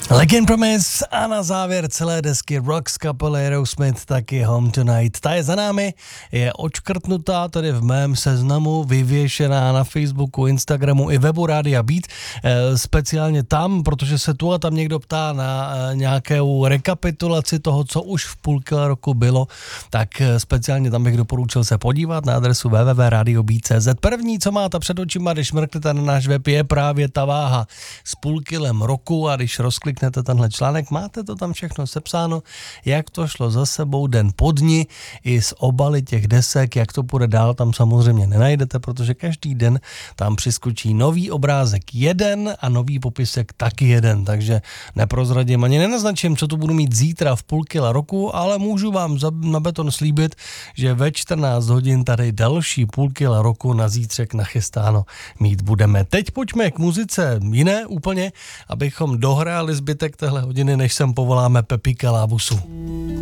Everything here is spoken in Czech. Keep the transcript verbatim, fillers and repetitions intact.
Legend Promise a na závěr celé desky rock z kapely Aerosmith taky Home Tonight. Ta je za námi, je odškrtnutá tady v mém seznamu, vyvěšená na Facebooku, Instagramu i webu Rádia Beat, e, speciálně tam, protože se tu a tam někdo ptá na e, nějakou rekapitulaci toho, co už v půlky roku bylo, tak e, speciálně tam bych doporučil se podívat na adresu w w w tečka radio beat tečka c z. První, co máte před očima, když mrknete na náš web, je právě ta váha s půlkilem roku a když rozkliknete tenhle článek, máte to tam všechno sepsáno, jak to šlo za sebou den po dni, i z obaly těch desek, jak to půjde dál, tam samozřejmě nenajdete, protože každý den tam přiskočí nový obrázek jeden a nový popisek taky jeden, takže neprozradím ani nenaznačím, co tu budu mít zítra v půlkile roku, ale můžu vám za, na beton slíbit, že ve čtrnáct hodin tady další půlkile roku na zítřek nachystáno mít budeme. Teď pojďme k muzice jiné úplně, abychom dohráli zbytek téhle hodiny, než sem povoláme Pepíka Lábusu.